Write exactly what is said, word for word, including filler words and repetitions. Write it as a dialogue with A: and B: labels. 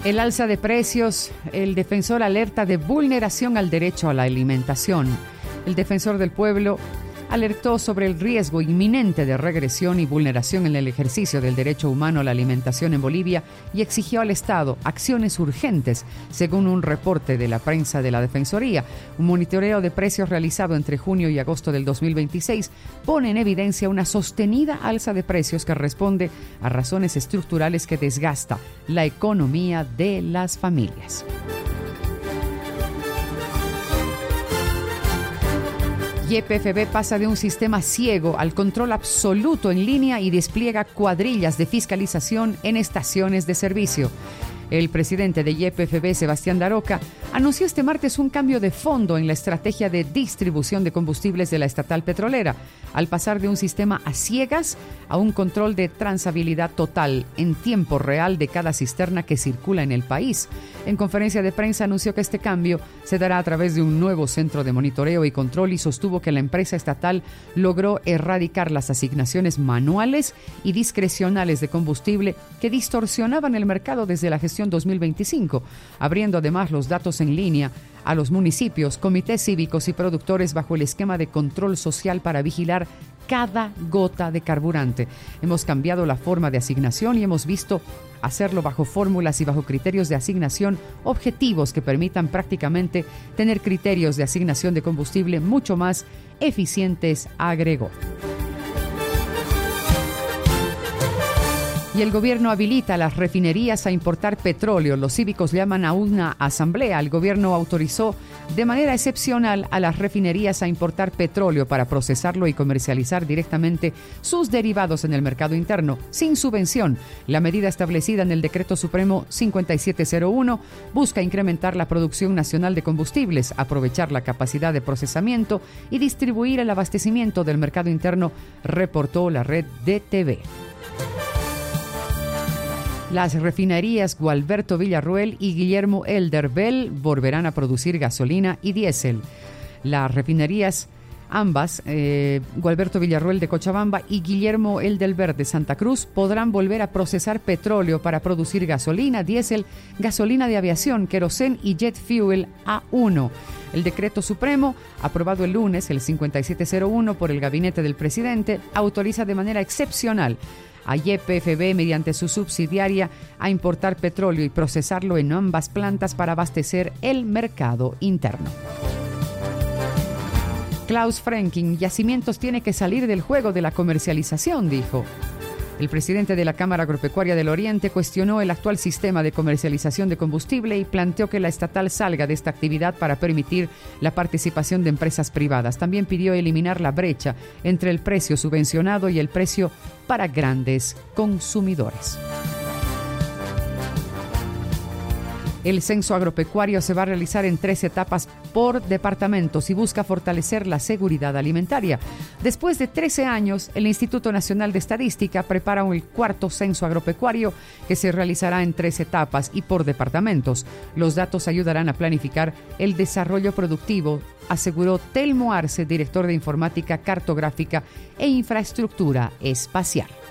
A: El alza de precios, el defensor alerta de vulneración al derecho a la alimentación. El defensor del pueblo alertó sobre el riesgo inminente de regresión y vulneración en el ejercicio del derecho humano a la alimentación en Bolivia y exigió al Estado acciones urgentes, según un reporte de la prensa de la Defensoría. Un monitoreo de precios realizado entre junio y agosto del dos mil veintiséis pone en evidencia una sostenida alza de precios que responde a razones estructurales que desgasta la economía de las familias. Y P F B pasa de un sistema ciego al control absoluto en línea y despliega cuadrillas de fiscalización en estaciones de servicio. El presidente de Y P F B, Sebastián Daroca, anunció este martes un cambio de fondo en la estrategia de distribución de combustibles de la estatal petrolera, al pasar de un sistema a ciegas a un control de trazabilidad total en tiempo real de cada cisterna que circula en el país. En conferencia de prensa anunció que este cambio se dará a través de un nuevo centro de monitoreo y control y sostuvo que la empresa estatal logró erradicar las asignaciones manuales y discrecionales de combustible que distorsionaban el mercado desde la gestión dos mil veinticinco, abriendo además los datos en línea a los municipios, comités cívicos y productores bajo el esquema de control social para vigilar cada gota de carburante. Hemos cambiado la forma de asignación y hemos visto hacerlo bajo fórmulas y bajo criterios de asignación objetivos que permitan prácticamente tener criterios de asignación de combustible mucho más eficientes, agregó. Y el gobierno habilita a las refinerías a importar petróleo. Los cívicos llaman a una asamblea. El gobierno autorizó de manera excepcional a las refinerías a importar petróleo para procesarlo y comercializar directamente sus derivados en el mercado interno, sin subvención. La medida establecida en el Decreto Supremo cincuenta y siete cero uno busca incrementar la producción nacional de combustibles, aprovechar la capacidad de procesamiento y distribuir el abastecimiento del mercado interno, reportó la red D T V. Las refinerías Gualberto Villarroel y Guillermo Elderbel volverán a producir gasolina y diésel. Las refinerías, ambas, eh, Gualberto Villarroel de Cochabamba y Guillermo Elderbel de Santa Cruz, podrán volver a procesar petróleo para producir gasolina, diésel, gasolina de aviación, querosén y jet fuel A uno. El decreto supremo, aprobado el lunes, el cincuenta y siete cero uno, por el gabinete del presidente, autoriza de manera excepcional a Y P F B mediante su subsidiaria a importar petróleo y procesarlo en ambas plantas para abastecer el mercado interno. Klaus Frenking, Yacimientos tiene que salir del juego de la comercialización, dijo. El presidente de la Cámara Agropecuaria del Oriente cuestionó el actual sistema de comercialización de combustible y planteó que la estatal salga de esta actividad para permitir la participación de empresas privadas. También pidió eliminar la brecha entre el precio subvencionado y el precio para grandes consumidores. El censo agropecuario se va a realizar en tres etapas por departamentos y busca fortalecer la seguridad alimentaria. Después de trece años, el Instituto Nacional de Estadística prepara el cuarto censo agropecuario que se realizará en tres etapas y por departamentos. Los datos ayudarán a planificar el desarrollo productivo, aseguró Telmo Arce, director de Informática Cartográfica e Infraestructura Espacial.